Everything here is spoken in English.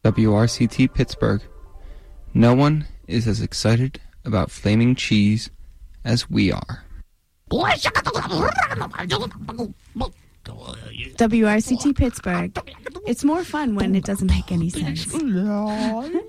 WRCT Pittsburgh. No one is as excited about flaming cheese as we are. WRCT Pittsburgh. It's more fun when it doesn't make any sense.